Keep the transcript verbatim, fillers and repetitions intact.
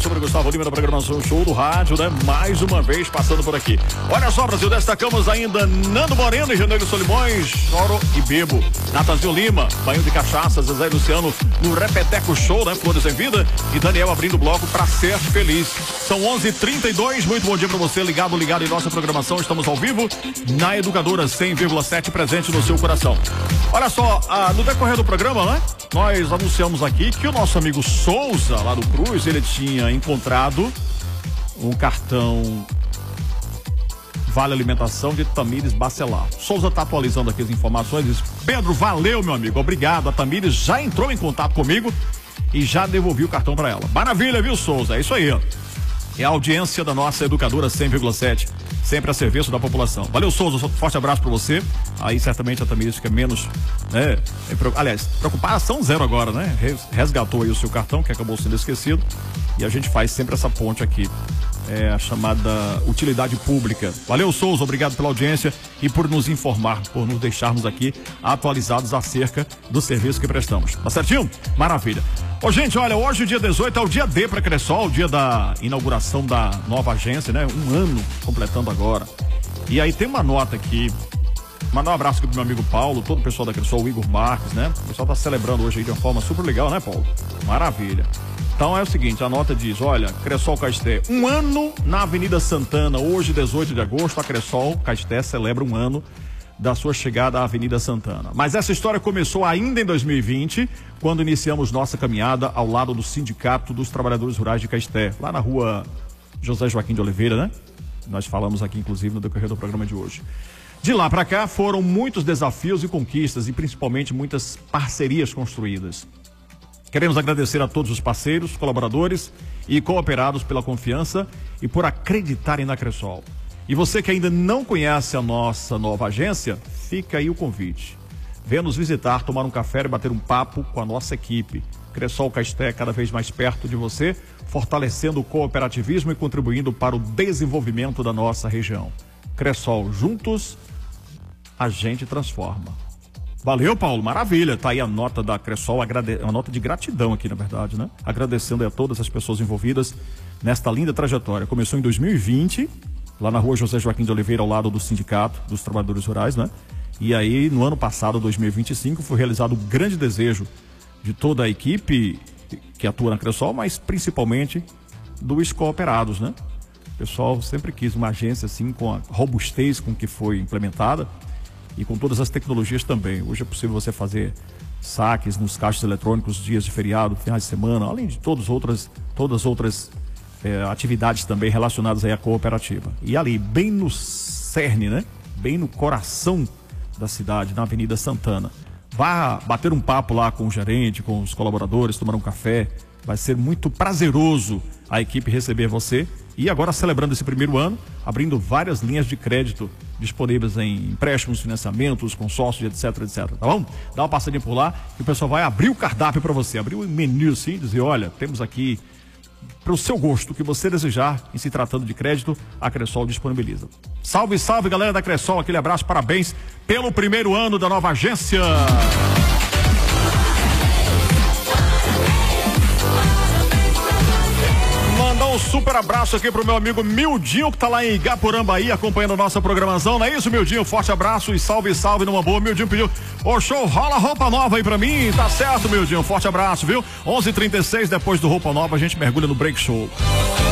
sobre Gustavo Lima da programação Show do Rádio, né? Mais uma vez passando por aqui. Olha só, Brasil, destacamos ainda Nando Moreno e Janeiro Solimões, Choro e Bebo. Natanzinho Lima, Banho de Cachaça, Zezé e Luciano no Repeteco Show, né? Flores em Vida. E Daniel abrindo o bloco pra ser feliz. São onze e trinta e dois, muito bom dia pra você, ligado, ligado em nossa programação. Estamos ao vivo na Educadora cem vírgula sete, presente no seu coração. Olha só, ah, no decorrer do programa, né? Nós anunciamos aqui que o nosso amigo Souza, lá do Cruz, ele tinha encontrado um cartão Vale Alimentação de Tamires Bacelar. Souza está atualizando aqui as informações. Diz: Pedro, valeu, meu amigo, obrigado. A Tamires já entrou em contato comigo e já devolvi o cartão para ela. Maravilha, viu, Souza? É isso aí, ó. É a audiência da nossa Educadora cem vírgula sete, sempre a serviço da população. Valeu, Souza, um forte abraço para você. Aí certamente a Tamires fica menos, né? Aliás, preocupação zero agora, né? Resgatou aí o seu cartão, que acabou sendo esquecido. E a gente faz sempre essa ponte aqui. É a chamada utilidade pública. Valeu, Souza, obrigado pela audiência e por nos informar, por nos deixarmos aqui atualizados acerca do serviço que prestamos. Tá certinho? Maravilha. Ô, gente, olha, hoje, dia dezoito, é o dia D para Cressol, o dia da inauguração da nova agência, né? Um ano completando agora. E aí tem uma nota aqui. Mandar um abraço aqui pro meu amigo Paulo, todo o pessoal da Cressol, o Igor Marques, né? O pessoal tá celebrando hoje aí de uma forma super legal, né, Paulo? Maravilha. Então é o seguinte, a nota diz, olha, Cressol Caeté, um ano na Avenida Santana. Hoje, dezoito de agosto, a Cressol Caeté celebra um ano da sua chegada à Avenida Santana. Mas essa história começou ainda em dois mil e vinte, quando iniciamos nossa caminhada ao lado do Sindicato dos Trabalhadores Rurais de Caeté, lá na rua José Joaquim de Oliveira, né? Nós falamos aqui, inclusive, no decorrer do programa de hoje. De lá para cá foram muitos desafios e conquistas e principalmente muitas parcerias construídas. Queremos agradecer a todos os parceiros, colaboradores e cooperados pela confiança e por acreditarem na Cressol. E você que ainda não conhece a nossa nova agência, fica aí o convite. Venha nos visitar, tomar um café e bater um papo com a nossa equipe. Cressol Caeté cada vez mais perto de você, fortalecendo o cooperativismo e contribuindo para o desenvolvimento da nossa região. Cressol, juntos a gente transforma. Valeu, Paulo, maravilha. Tá aí a nota da Cressol, agrade... uma nota de gratidão aqui, na verdade, né? Agradecendo a todas as pessoas envolvidas nesta linda trajetória. Começou em dois mil e vinte, lá na rua José Joaquim de Oliveira, ao lado do Sindicato dos Trabalhadores Rurais, né? E aí, no ano passado, dois mil e vinte e cinco, foi realizado o grande desejo de toda a equipe que atua na Cressol, mas principalmente dos cooperados, né? O pessoal sempre quis uma agência assim, com a robustez com que foi implementada e com todas as tecnologias também. Hoje é possível você fazer saques nos caixas eletrônicos, dias de feriado, finais de semana, além de todas outras, todas as outras é, atividades também relacionadas aí à cooperativa. E ali, bem no cerne, né? Bem no coração da cidade, na Avenida Santana. Vá bater um papo lá com o gerente, com os colaboradores, tomar um café. Vai ser muito prazeroso a equipe receber você. E agora, celebrando esse primeiro ano, abrindo várias linhas de crédito disponíveis em empréstimos, financiamentos, consórcios, etc, etc, tá bom? Dá uma passadinha por lá e o pessoal vai abrir o cardápio para você, abrir o menu assim, dizer, olha, temos aqui para o seu gosto, o que você desejar em se tratando de crédito, a Cressol disponibiliza. Salve, salve, galera da Cressol, aquele abraço, parabéns pelo primeiro ano da nova agência. Um super abraço aqui pro meu amigo Mildinho, que tá lá em Igapuramba aí, acompanhando a nossa programação, não é isso, Mildinho? Forte abraço e salve, salve numa boa. Mildinho pediu, ô show, rola roupa nova aí pra mim, tá certo, Mildinho? Forte abraço, viu? onze e trinta e seis, depois do roupa nova, a gente mergulha no break show.